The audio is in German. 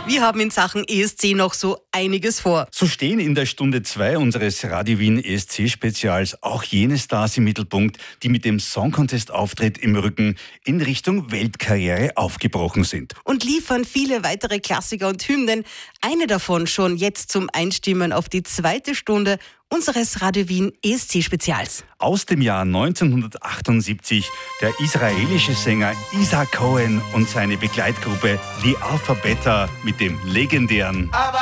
Wir haben in Sachen ESC noch so einiges vor. So stehen in der Stunde 2 unseres Radio Wien ESC-Spezials auch jene Stars im Mittelpunkt, die mit dem Song Contest-Auftritt im Rücken in Richtung Weltkarriere aufgebrochen sind. Und liefern viele weitere Klassiker und Hymnen. Eine davon schon jetzt zum Einstimmen auf die zweite Stunde unseres Radio Wien ESC-Spezials. Aus dem Jahr 1978 der israelische Sänger Isaac Cohen und seine Begleitgruppe The Alpha Beta mit dem legendären